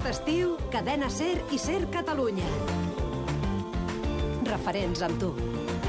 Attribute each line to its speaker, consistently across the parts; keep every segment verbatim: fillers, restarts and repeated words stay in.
Speaker 1: Aquest estiu, Cadena SER i SER Catalunya. Referents amb tu.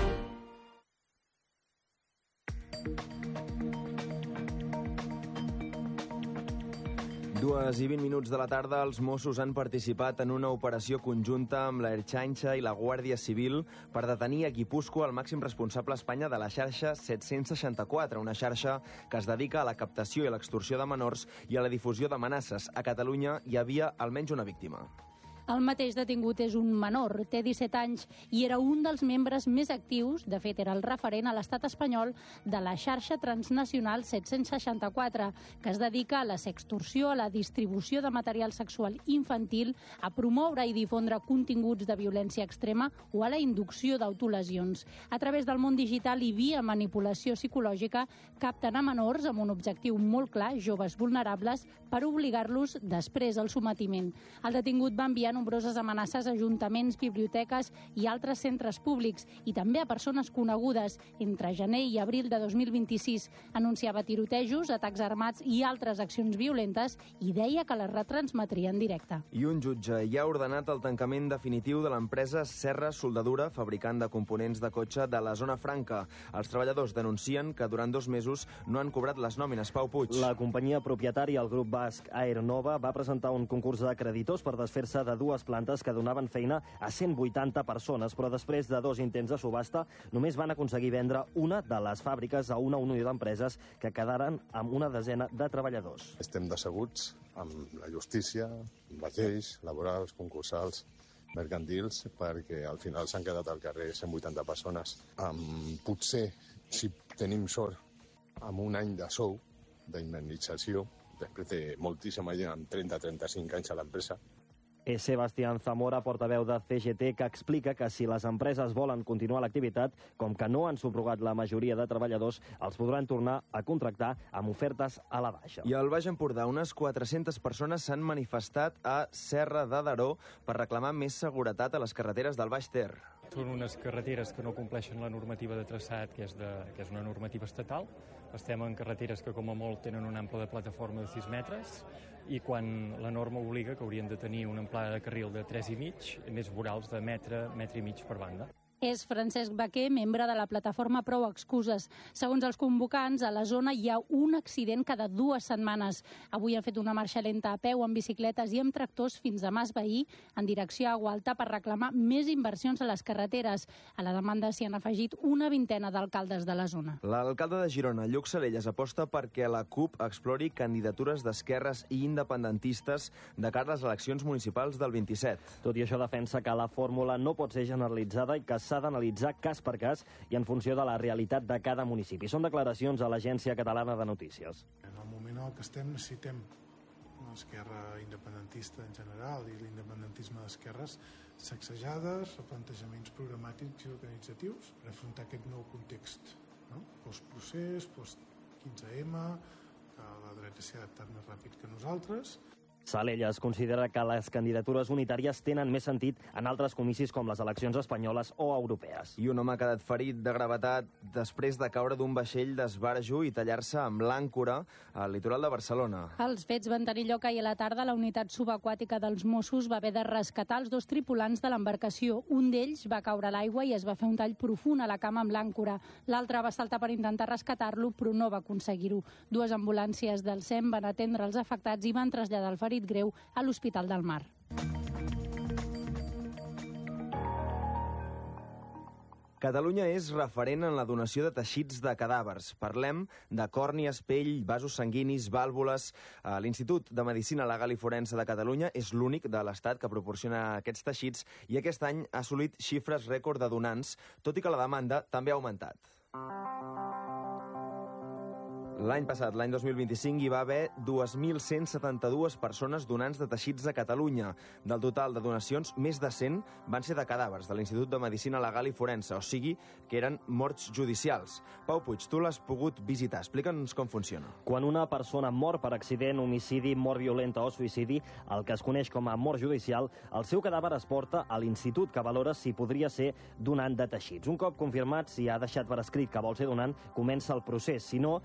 Speaker 2: Dues i vint minuts de la tarda, els Mossos han participat en una operació conjunta amb l'Ertzaintza i la Guàrdia Civil per detenir a Guipúscoa el màxim responsable a Espanya de la xarxa set-cents seixanta-quatre, una xarxa que es dedica a la captació i l'extorsió de menors i a la difusió d'amenaces. A Catalunya hi havia almenys una víctima.
Speaker 3: El mateix detingut és un menor, té disset anys i era un dels membres més actius, de fet era el referent a l'estat espanyol de la xarxa transnacional set-cents seixanta-quatre, que es dedica a la sextorsió, a la distribució de material sexual infantil, a promoure i difondre continguts de violència extrema o a la inducció d'autolesions. A través del món digital i via manipulació psicològica capten a menors amb un objectiu molt clar, joves vulnerables, per obligar-los després al sometiment. El detingut va enviar nombroses amenaces a ajuntaments, biblioteques i altres centres públics i també a persones conegudes. Entre gener i abril de dos mil vint-i-sis anunciava tirotejos, atacs armats i altres accions violentes i deia que les retransmetria en directe.
Speaker 2: I un jutge ja ha ordenat el tancament definitiu de l'empresa Serra Soldadura, fabricant de components de cotxe de la zona franca. Els treballadors denuncien que durant dos mesos no han cobrat les nòmines. Pau Puig.
Speaker 4: La companyia propietària, el grup basc Aeronova, va presentar un concurs de creditors per desfer-se de dues plantes que donaven feina a cent vuitanta persones, però després de dos intents de subhasta només van aconseguir vendre una de les fàbriques a una unió d'empreses que quedaren amb una desena de treballadors.
Speaker 5: Estem decebuts amb la justícia, mateix, laborals, concursals, mercantils, perquè al final s'han quedat al carrer cent vuitanta persones. Um, potser, si tenim sort, amb un any de sou, d'indemnització, després de moltíssima gent amb trenta a trenta-cinc anys a l'empresa.
Speaker 4: És Sebastián Zamora, portaveu de C G T, que explica que si les empreses volen continuar l'activitat, com que no han subrogat la majoria de treballadors, els podran tornar a contractar amb ofertes a la baixa.
Speaker 2: I al Baix Empordà, unes quatre-centes persones s'han manifestat a Serra de Daró per reclamar més seguretat a les carreteres del Baix Ter.
Speaker 6: Són unes carreteres que no compleixen la normativa de traçat, que és, de, que és una normativa estatal. Estem en carreteres que com a molt tenen un ample de plataforma de sis metres i quan la norma obliga que haurien de tenir una amplada de carril de tres i mig, més vorals de metre, metre i mig per banda.
Speaker 3: És Francesc Baquer, membre de la plataforma Prou Excuses. Segons els convocants, a la zona hi ha un accident cada dues setmanes. Avui han fet una marxa lenta a peu, amb bicicletes i amb tractors fins a Mas Veí, en direcció a Gualta, per reclamar més inversions a les carreteres. A la demanda s'hi han afegit una vintena d'alcaldes de la zona.
Speaker 2: L'alcalde de Girona, Lluc Salellas, aposta perquè la CUP explori candidatures d'esquerres i independentistes de cara a les eleccions municipals del vint-i-set.
Speaker 4: Tot i això, defensa que la fórmula no pot ser generalitzada i que s'ha d'analitzar cas per cas i en funció de la realitat de cada municipi. Són declaracions a l'Agència Catalana de Notícies.
Speaker 7: En el moment en el que estem necessitem l'esquerra independentista en general i l'independentisme d'esquerres sacsejades, replantejaments programàtics i organitzatius per afrontar aquest nou context, no? Postprocés, post quinze ema, que la dreta s'ha adaptat més ràpid que nosaltres.
Speaker 4: Salellas considera que les candidatures unitàries tenen més sentit en altres comicis com les eleccions espanyoles o europees.
Speaker 2: I un home ha quedat ferit de gravetat després de caure d'un vaixell d'esbarjo i tallar-se amb l'àncora al litoral de Barcelona.
Speaker 3: Els fets van tenir lloc ahir a la tarda. La unitat subaquàtica dels Mossos va haver de rescatar els dos tripulants de l'embarcació. Un d'ells va caure a l'aigua i es va fer un tall profund a la cama amb l'àncora. L'altre va saltar per intentar rescatar-lo, però no va aconseguir-ho. Dues ambulàncies del SEM van atendre els afectats i van traslladar el ferit greu a l'Hospital del Mar.
Speaker 2: Catalunya és referent en la donació de teixits de cadàvers. Parlem de còrnies, pell, vasos sanguinis, vàlvules. L'Institut de Medicina Legal i Forense de Catalunya és l'únic de l'Estat que proporciona aquests teixits i aquest any ha assolit xifres rècord de donants, tot i que la demanda també ha augmentat. L'any passat, l'any dos mil vint-i-cinc, hi va haver dos mil cent setanta-dues persones donants de teixits a Catalunya. Del total de donacions, més de cent van ser de cadàvers de l'Institut de Medicina Legal i Forense, o sigui que eren morts judicials. Pau Puig, tu l'has pogut visitar. Explica'ns com funciona.
Speaker 4: Quan una persona mor per accident, homicidi, mort violenta o suïcidi, el que es coneix com a mort judicial, el seu cadàver es porta a l'Institut, que valora si podria ser donant de teixits. Un cop confirmat si ha deixat per escrit que vol ser donant, comença el procés. Si no, es demana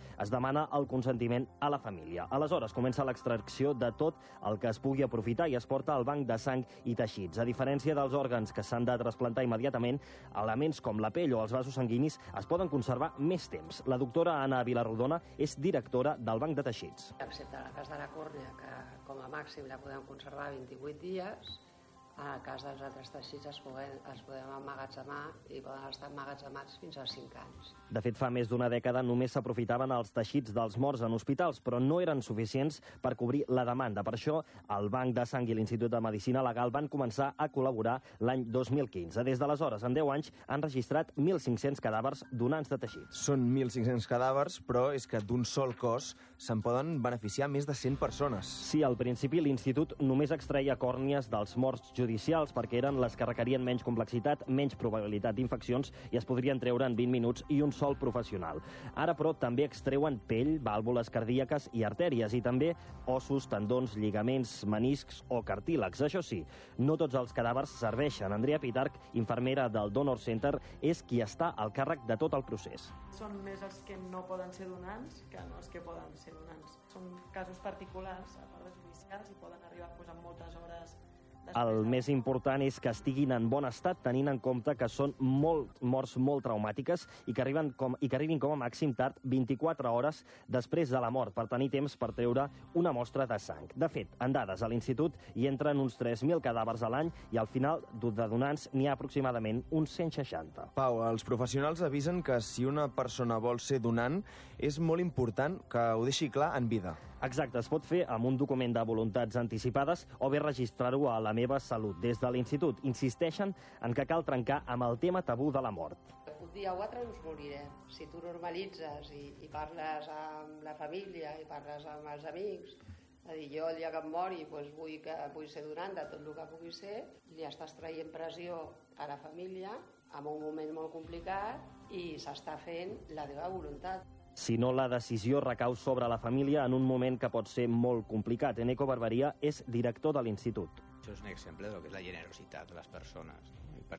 Speaker 4: demana el consentiment a la família. Aleshores, comença l'extracció de tot el que es pugui aprofitar i es porta al banc de sang i teixits. A diferència dels òrgans que s'han de trasplantar immediatament, elements com la pell o els vasos sanguinis es poden conservar més temps. La doctora Anna Vilarrodona és directora del banc de teixits.
Speaker 8: Excepte en el cas de la còrnia, que com a màxim la podem conservar vint-i-vuit dies, en el cas dels altres teixits els podem, els podem emmagatzemar i poden estar emmagatzemats fins a cinc anys.
Speaker 4: De fet, fa més d'una dècada només s'aprofitaven els teixits dels morts en hospitals, però no eren suficients per cobrir la demanda. Per això, el Banc de Sang i l'Institut de Medicina Legal van començar a col·laborar l'any dos mil quinze. Des d'aleshores, en deu anys, han registrat mil cinc-cents cadàvers donants de teixits.
Speaker 2: Són mil cinc-cents cadàvers, però és que d'un sol cos se'n poden beneficiar més de cent persones.
Speaker 4: Sí, al principi l'Institut només extreia còrnies dels morts judicials perquè eren les que requerien menys complexitat, menys probabilitat d'infeccions i es podrien treure en vint minuts i un sol professional. Ara, però, també extreuen pell, vàlvules cardíaques i artèries i també ossos, tendons, lligaments, meniscs o cartílegs. Això sí, no tots els cadàvers serveixen. Andrea Pitarch, infermera del Donor Center, és qui està al càrrec de tot el procés.
Speaker 9: Són més els que no poden ser donants que no els que poden ser donants. Són casos particulars, a part de judicials, i poden arribar pues, amb moltes hores.
Speaker 4: El més important és que estiguin en bon estat, tenint en compte que són molt, morts molt traumàtiques i que, arriben com, i que arribin com a màxim tard vint-i-quatre hores després de la mort per tenir temps per treure una mostra de sang. De fet, en dades a l'Institut hi entren uns tres mil cadàvers a l'any i al final de donants n'hi ha aproximadament uns cent seixanta.
Speaker 2: Pau, els professionals avisen que si una persona vol ser donant és molt important que ho deixi clar en vida.
Speaker 4: Exacte, es pot fer amb un document de voluntats anticipades o bé registrar-ho a La Meva Salut. Des de l'Institut insisteixen en que cal trencar amb el tema tabú de la mort.
Speaker 8: Un dia o altre ens morirem. Si tu normalitzes i, i parles amb la família i parles amb els amics, és a dir, jo el dia que em mori doncs vull, que, vull ser donant de tot el que pugui ser, li estàs traient pressió a la família en un moment molt complicat i s'està fent la teva voluntat.
Speaker 4: Si no, la decisió recau sobre la família en un moment que pot ser molt complicat. Eneco Barberia és director de l'Institut.
Speaker 10: Això és un exemple del que és la generositat de les persones.